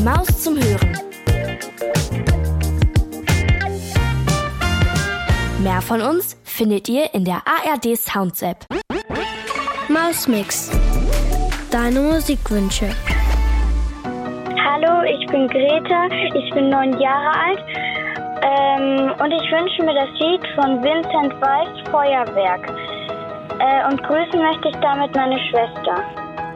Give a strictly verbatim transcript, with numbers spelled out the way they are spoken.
Maus zum Hören. Mehr von uns findet ihr in der A R D Sounds App. Mausmix. Deine Musikwünsche. Hallo, ich bin Greta, ich bin neun Jahre alt ähm, und ich wünsche mir das Lied von Vincent Weiss, Feuerwerk. Äh, und grüßen möchte ich damit meine Schwester.